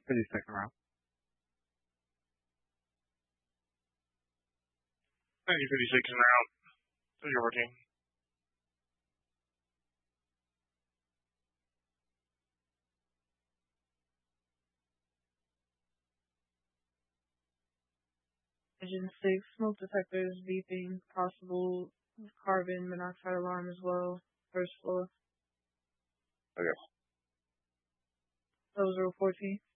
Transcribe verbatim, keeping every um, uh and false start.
fifty-second round. ninety fifty-six round. So you're working. Engine six, smoke detectors beeping, possible carbon monoxide alarm as well, first floor. Okay. Those are fourteen.